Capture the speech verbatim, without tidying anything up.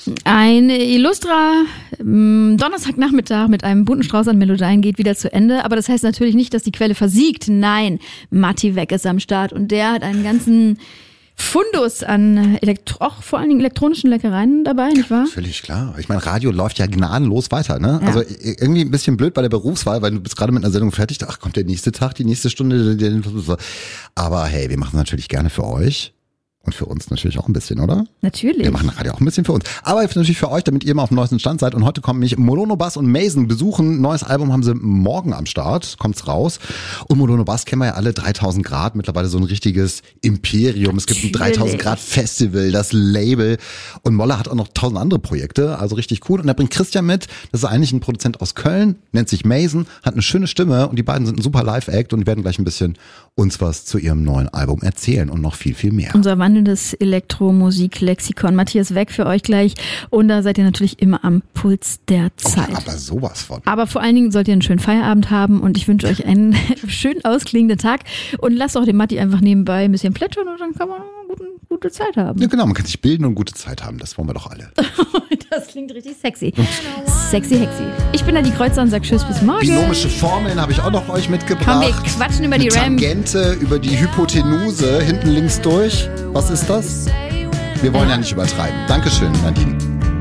Ein Illustra ähm, Donnerstagnachmittag mit einem bunten Strauß an Melodien geht wieder zu Ende. Aber das heißt natürlich nicht, dass die Quelle versiegt. Nein, Matti Weck ist am Start und der hat einen ganzen Fundus an Elektro- auch vor allen Dingen elektronischen Leckereien dabei, nicht wahr? Völlig klar. Ich meine, Radio läuft ja gnadenlos weiter, ne? Ja. Also irgendwie ein bisschen blöd bei der Berufswahl, weil du bist gerade mit einer Sendung fertig, ach, kommt der nächste Tag, die nächste Stunde. Aber hey, wir machen es natürlich gerne für euch. Und für uns natürlich auch ein bisschen, oder? Natürlich. Wir machen Radio auch ein bisschen für uns. Aber natürlich für euch, damit ihr immer auf dem neuesten Stand seid. Und heute kommen mich Molono Bass und Mason besuchen. Neues Album haben sie morgen am Start. Kommt's raus. Und Molono Bass kennen wir ja alle. dreitausend Grad. Mittlerweile so ein richtiges Imperium. Es gibt ein dreitausend Grad Festival, das Label. Und Molle hat auch noch tausend andere Projekte. Also richtig cool. Und er bringt Christian mit. Das ist eigentlich ein Produzent aus Köln. Nennt sich Mason. Hat eine schöne Stimme. Und die beiden sind ein super Live-Act. Und die werden gleich ein bisschen uns was zu ihrem neuen Album erzählen. Und noch viel, viel mehr. Unser wandelndes Elektromusik-Lexikon. Matthias Weck für euch gleich. Und da seid ihr natürlich immer am Puls der Zeit. Oh, aber sowas von. Aber vor allen Dingen sollt ihr einen schönen Feierabend haben und ich wünsche euch einen schön ausklingenden Tag. Und lasst auch den Matti einfach nebenbei ein bisschen plätschern und dann kann man eine gute, gute Zeit haben. Ja, genau, man kann sich bilden und gute Zeit haben. Das wollen wir doch alle. Das klingt richtig sexy. Sexy, hexy. Ich bin da die Kreuzer und sag tschüss bis morgen. Binomische Formeln habe ich auch noch euch mitgebracht. Komm, wir quatschen über die Mit RAM. Tangente, über die Hypotenuse, hinten links durch. Was ist das? Wir wollen ja nicht übertreiben. Dankeschön, Nadine.